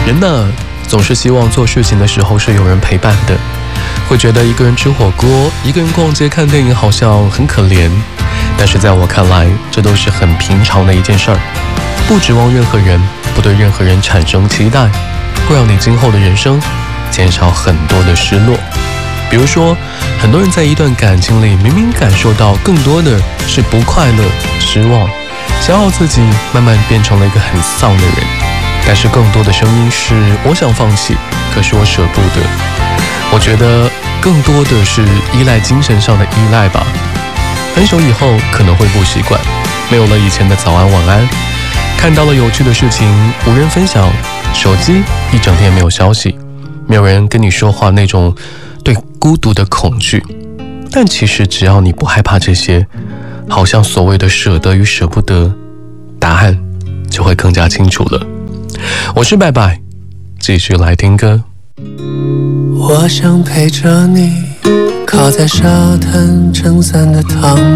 人呢，总是希望做事情的时候是有人陪伴的，会觉得一个人吃火锅，一个人逛街看电影好像很可怜，但是在我看来，这都是很平常的一件事儿。不指望任何人，不对任何人产生期待，会让你今后的人生减少很多的失落。比如说，很多人在一段感情里明明感受到更多的是不快乐、失望，消耗自己，慢慢变成了一个很丧的人。但是更多的声音是我想放弃，可是我舍不得。我觉得更多的是依赖精神上的依赖吧。分手以后可能会不习惯，没有了以前的早安晚安，看到了有趣的事情无人分享，手机一整天没有消息，没有人跟你说话，那种对孤独的恐惧。但其实只要你不害怕这些，好像所谓的舍得与舍不得，答案就会更加清楚了。我是拜拜，继续来听歌。 我想陪着你，靠在沙滩撑伞的躺